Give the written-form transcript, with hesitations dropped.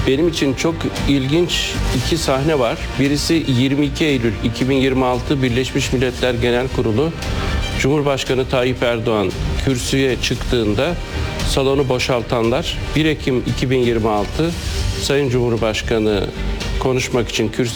Benim için çok ilginç iki sahne var. Birisi 22 Eylül 2026 Birleşmiş Milletler Genel Kurulu. Cumhurbaşkanı Tayyip Erdoğan kürsüye çıktığında salonu boşaltanlar, 1 Ekim 2026 Sayın Cumhurbaşkanı konuşmak için kürsüye